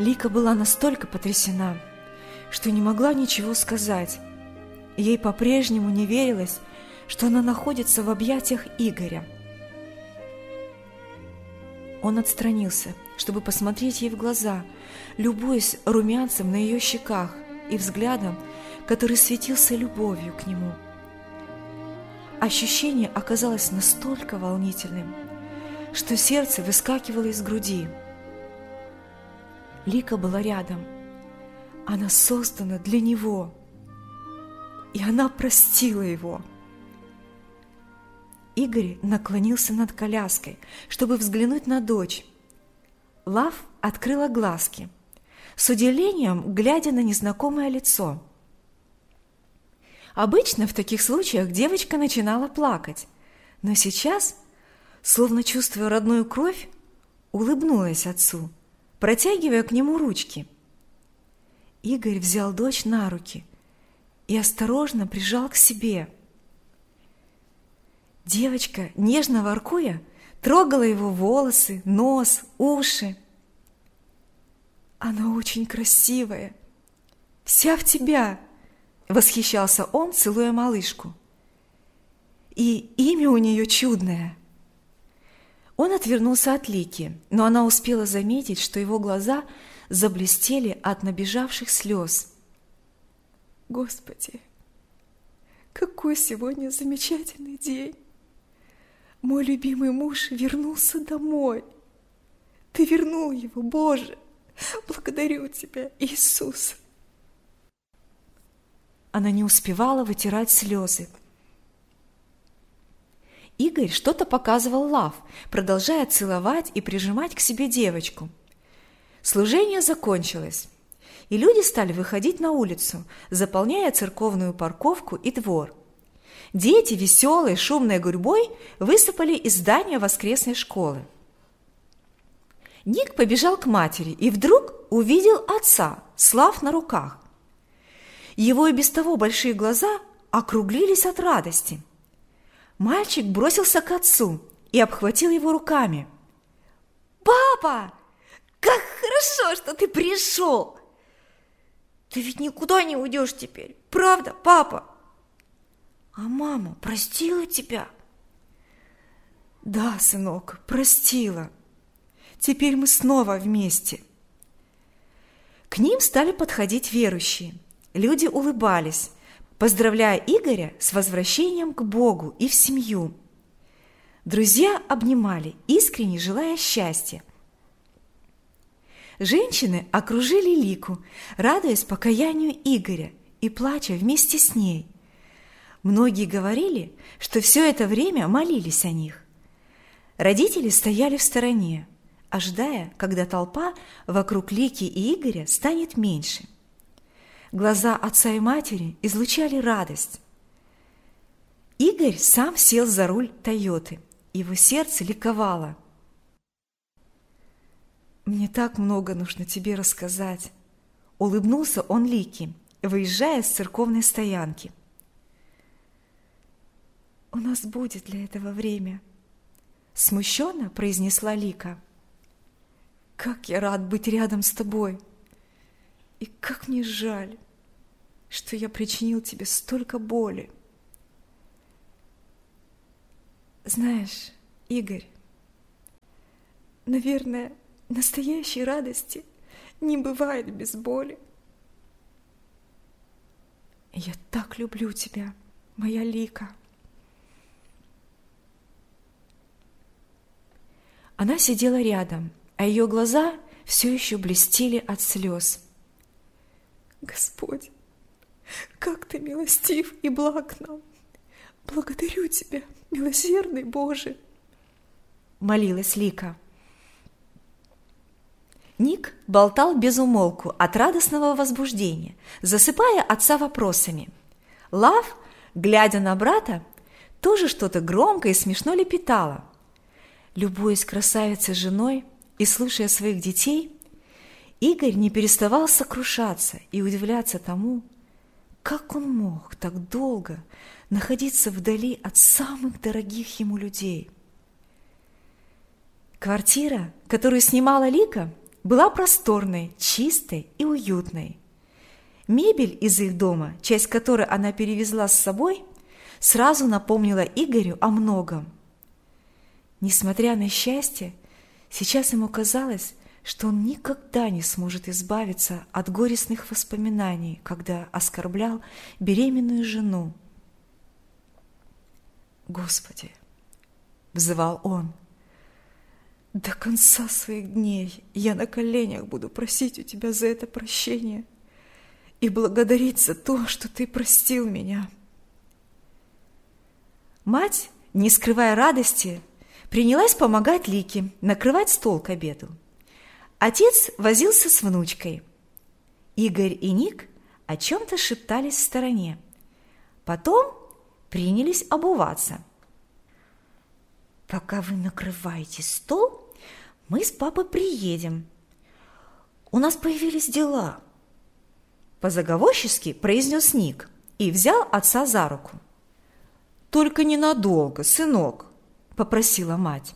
Лика была настолько потрясена, что не могла ничего сказать. Ей по-прежнему не верилось, что она находится в объятиях Игоря. Он отстранился, чтобы посмотреть ей в глаза, любуясь румянцем на ее щеках и взглядом, который светился любовью к нему. Ощущение оказалось настолько волнительным, что сердце выскакивало из груди. Лика была рядом. Она создана для него, и она простила его. Игорь наклонился над коляской, чтобы взглянуть на дочь. Лав открыла глазки, с удивлением глядя на незнакомое лицо. Обычно в таких случаях девочка начинала плакать, но сейчас, словно чувствуя родную кровь, улыбнулась отцу, протягивая к нему ручки. Игорь взял дочь на руки и осторожно прижал к себе. Девочка, нежно воркуя, трогала его волосы, нос, уши. «Она очень красивая, вся в тебя!» — восхищался он, целуя малышку. «И имя у нее чудное!» Он отвернулся от Лики, но она успела заметить, что его глаза заблестели от набежавших слез. «Господи, какой сегодня замечательный день! Мой любимый муж вернулся домой. Ты вернул его, Боже! Благодарю Тебя, Иисус!» Она не успевала вытирать слезы. Игорь что-то показывал Лав, продолжая целовать и прижимать к себе девочку. Служение закончилось, и люди стали выходить на улицу, заполняя церковную парковку и двор. Дети, веселой, шумной гурьбой, высыпали из здания воскресной школы. Ник побежал к матери и вдруг увидел отца с Лав на руках. Его и без того большие глаза округлились от радости. Мальчик бросился к отцу и обхватил его руками. «Папа, как хорошо, что ты пришел! Ты ведь никуда не уйдешь теперь, правда, папа? А мама простила тебя?» «Да, сынок, простила. Теперь мы снова вместе». К ним стали подходить верующие. Люди улыбались, поздравляя Игоря с возвращением к Богу и в семью. Друзья обнимали, искренне желая счастья. Женщины окружили Лику, радуясь покаянию Игоря и плача вместе с ней. Многие говорили, что все это время молились о них. Родители стояли в стороне, ожидая, когда толпа вокруг Лики и Игоря станет меньше. Глаза отца и матери излучали радость. Игорь сам сел за руль Тойоты, его сердце ликовало. «Мне так много нужно тебе рассказать», — улыбнулся он Лике, выезжая с церковной стоянки. «У нас будет для этого время», — смущенно произнесла Лика. «Как я рад быть рядом с тобой! И как мне жаль, что я причинил тебе столько боли. Знаешь, Игорь, наверное, настоящей радости не бывает без боли. Я так люблю тебя, моя Лика». Она сидела рядом, а ее глаза все еще блестели от слез. «Господь, как ты милостив и благ нам! Благодарю тебя, милосердный Боже!» — молилась Лика. Ник болтал без умолку от радостного возбуждения, засыпая отца вопросами. Лав, глядя на брата, тоже что-то громко и смешно лепетала. Любуясь красавицей женой и слушая своих детей, Игорь не переставал сокрушаться и удивляться тому, как он мог так долго находиться вдали от самых дорогих ему людей. Квартира, которую снимала Лика, была просторной, чистой и уютной. Мебель из их дома, часть которой она перевезла с собой, сразу напомнила Игорю о многом. Несмотря на счастье, сейчас ему казалось, что он никогда не сможет избавиться от горестных воспоминаний, когда оскорблял беременную жену. «Господи!» – взывал он. «До конца своих дней я на коленях буду просить у Тебя за это прощение и благодарить за то, что Ты простил меня». Мать, не скрывая радости, принялась помогать Лике накрывать стол к обеду. Отец возился с внучкой. Игорь и Ник о чем-то шептались в стороне. Потом принялись обуваться. «Пока вы накрываете стол, мы с папой приедем. У нас появились дела», – по-заговорчески произнес Ник и взял отца за руку. «Только ненадолго, сынок», – попросила мать.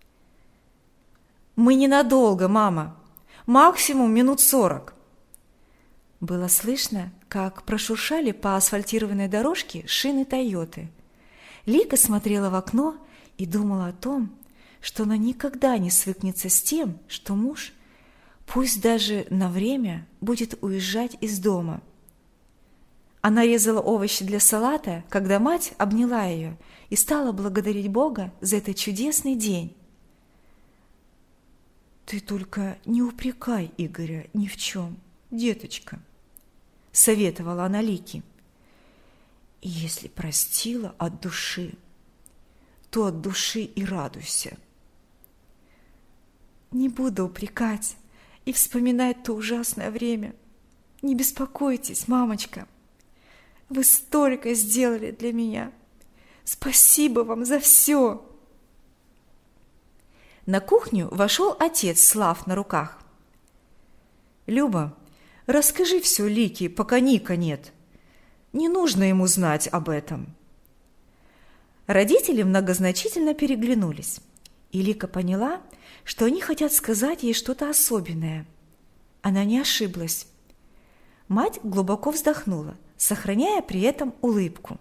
«Мы ненадолго, мама. Максимум минут 40». Было слышно, как прошуршали по асфальтированной дорожке шины Тойоты. Лика смотрела в окно и думала о том, что она никогда не свыкнется с тем, что муж, пусть даже на время, будет уезжать из дома. Она резала овощи для салата, когда мать обняла ее и стала благодарить Бога за этот чудесный день. «Ты только не упрекай Игоря ни в чем, деточка», — советовала она Лике. «И если простила от души, то от души и радуйся». «Не буду упрекать и вспоминать то ужасное время. Не беспокойтесь, мамочка. Вы столько сделали для меня. Спасибо вам за все». На кухню вошел отец с Лав на руках. «Люба, расскажи все Лике, пока Ника нет. Не нужно ему знать об этом». Родители многозначительно переглянулись, и Лика поняла, что они хотят сказать ей что-то особенное. Она не ошиблась. Мать глубоко вздохнула, сохраняя при этом улыбку.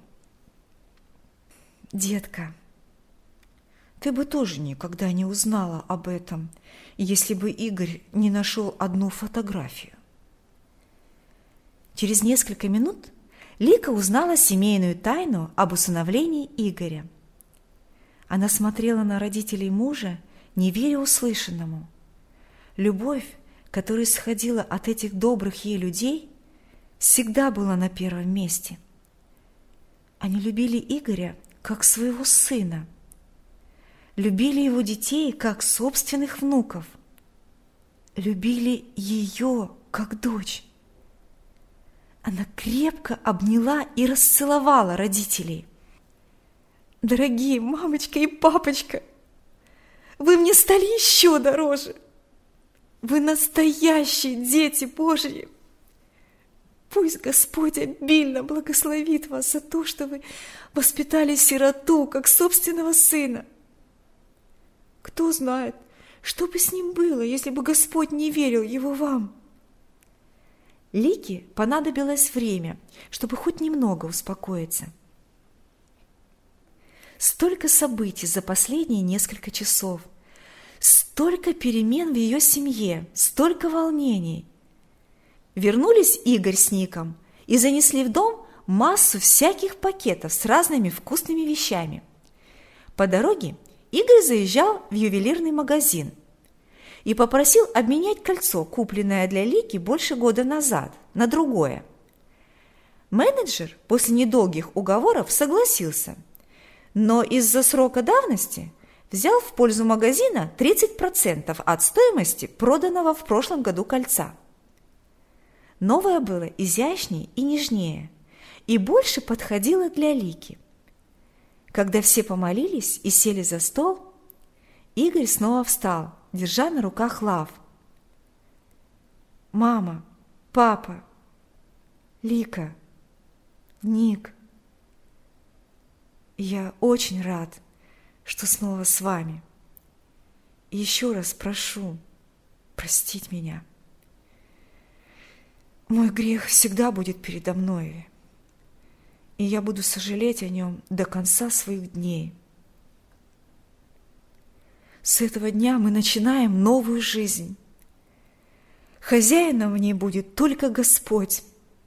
«Детка, ты бы тоже никогда не узнала об этом, если бы Игорь не нашел одну фотографию». Через несколько минут Лика узнала семейную тайну об усыновлении Игоря. Она смотрела на родителей мужа, не веря услышанному. Любовь, которая исходила от этих добрых ей людей, всегда была на первом месте. Они любили Игоря как своего сына, любили его детей как собственных внуков, любили ее как дочь. Она крепко обняла и расцеловала родителей. «Дорогие мамочка и папочка, вы мне стали еще дороже. Вы настоящие дети Божьи. Пусть Господь обильно благословит вас за то, что вы воспитали сироту, как собственного сына. Кто знает, что бы с ним было, если бы Господь не верил его вам». Лике понадобилось время, чтобы хоть немного успокоиться. Столько событий за последние несколько часов, столько перемен в ее семье, столько волнений. Вернулись Игорь с Ником и занесли в дом массу всяких пакетов с разными вкусными вещами. По дороге Игорь заезжал в ювелирный магазин и попросил обменять кольцо, купленное для Лики больше года назад, на другое. Менеджер после недолгих уговоров согласился, но из-за срока давности взял в пользу магазина 30% от стоимости проданного в прошлом году кольца. Новое было изящнее и нежнее, и больше подходило для Лики. Когда все помолились и сели за стол, Игорь снова встал, держа на руках Лав. «Мама, папа, Лика, Ник, я очень рад, что снова с вами. И еще раз прошу, простить меня. Мой грех всегда будет передо мной, и я буду сожалеть о нем до конца своих дней. С этого дня мы начинаем новую жизнь. Хозяином в ней будет только Господь.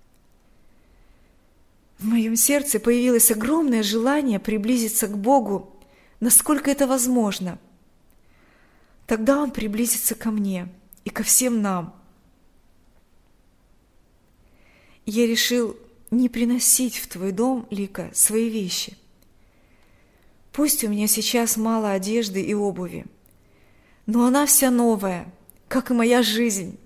В моем сердце появилось огромное желание приблизиться к Богу, насколько это возможно. Тогда Он приблизится ко мне и ко всем нам. Я решил не приносить в твой дом, Лика, свои вещи. Пусть у меня сейчас мало одежды и обуви, но она вся новая, как и моя жизнь.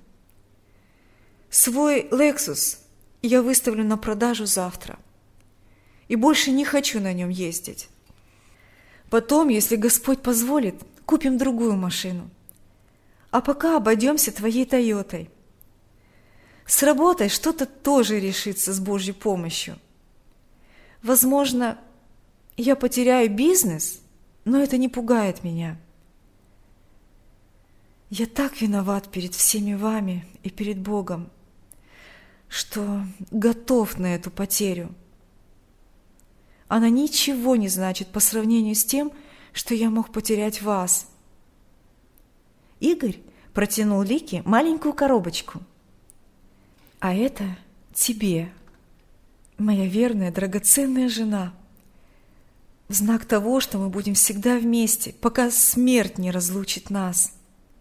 Свой Lexus я выставлю на продажу завтра, и больше не хочу на нем ездить. Потом, если Господь позволит, купим другую машину. А пока обойдемся твоей Тойотой. С работой что-то тоже решится с Божьей помощью. Возможно, я потеряю бизнес, но это не пугает меня. Я так виноват перед всеми вами и перед Богом, что готов на эту потерю. Она ничего не значит по сравнению с тем, что я мог потерять вас. Игорь протянул Лике маленькую коробочку. А это тебе, моя верная, драгоценная жена, в знак того, что мы будем всегда вместе, пока смерть не разлучит нас.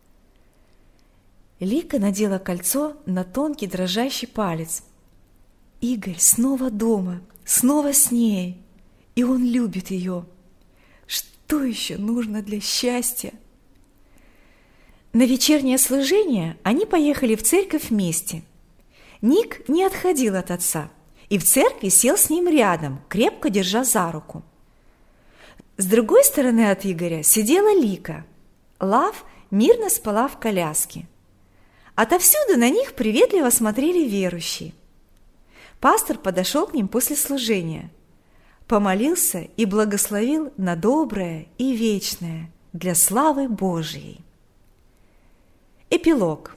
Лика надела кольцо на тонкий дрожащий палец. Игорь снова дома, снова с ней, и он любит ее. Что еще нужно для счастья? На вечернее служение они поехали в церковь вместе. Ник не отходил от отца и в церкви сел с ним рядом, крепко держа за руку. С другой стороны от Игоря сидела Лика. Лав мирно спала в коляске. Отовсюду на них приветливо смотрели верующие. Пастор подошел к ним после служения, помолился и благословил на доброе и вечное для славы Божией. Эпилог.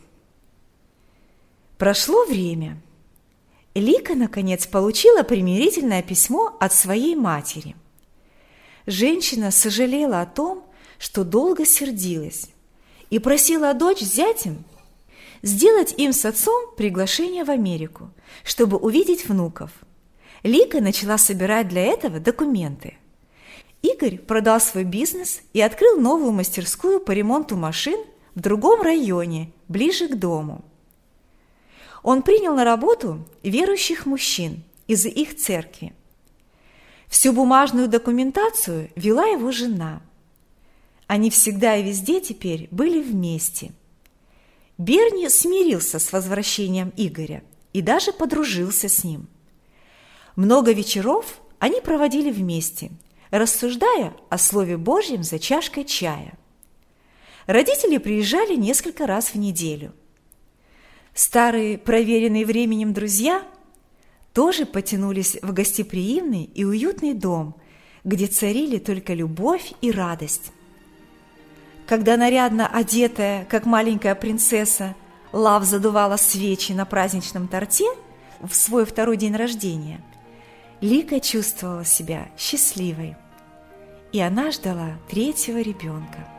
Прошло время. Лика, наконец, получила примирительное письмо от своей матери. Женщина сожалела о том, что долго сердилась, и просила дочь с зятем сделать им с отцом приглашение в Америку, чтобы увидеть внуков. Лика начала собирать для этого документы. Игорь продал свой бизнес и открыл новую мастерскую по ремонту машин в другом районе, ближе к дому. Он принял на работу верующих мужчин из их церкви. Всю бумажную документацию вела его жена. Они всегда и везде теперь были вместе. Берни смирился с возвращением Игоря и даже подружился с ним. Много вечеров они проводили вместе, рассуждая о Слове Божьем за чашкой чая. Родители приезжали несколько раз в неделю. Старые, проверенные временем друзья тоже потянулись в гостеприимный и уютный дом, где царили только любовь и радость. Когда нарядно одетая, как маленькая принцесса, Лав задувала свечи на праздничном торте в свой второй день рождения, Лика чувствовала себя счастливой, и она ждала третьего ребенка.